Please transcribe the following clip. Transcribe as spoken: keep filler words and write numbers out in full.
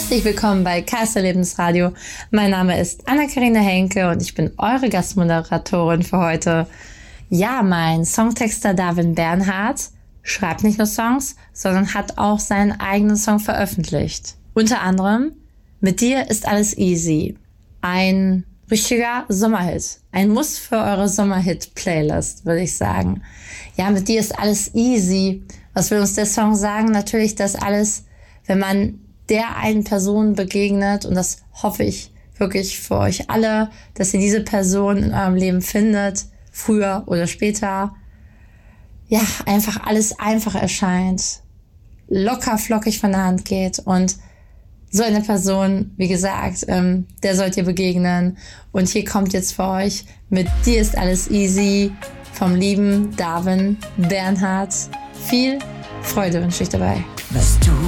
Herzlich willkommen bei Kaiser Lebensradio. Mein Name ist Anna-Karina Henke und ich bin eure Gastmoderatorin für heute. Ja, mein Songtexter Darwin Bernhardt schreibt nicht nur Songs, sondern hat auch seinen eigenen Song veröffentlicht. Unter anderem Mit dir ist alles easy. Ein richtiger Sommerhit. Ein Muss für eure Sommerhit-Playlist, würde ich sagen. Ja, mit dir ist alles easy. Was will uns der Song sagen? Natürlich, dass alles, wenn man der einen Person begegnet, und das hoffe ich wirklich für euch alle, dass ihr diese Person in eurem Leben findet, früher oder später, ja, einfach alles einfach erscheint, locker flockig von der Hand geht, und so eine Person, wie gesagt, ähm, der sollt ihr begegnen. Und hier kommt jetzt für euch Mit dir ist alles easy vom lieben Darwin Bernhardt. Viel Freude wünsche ich dabei. Was du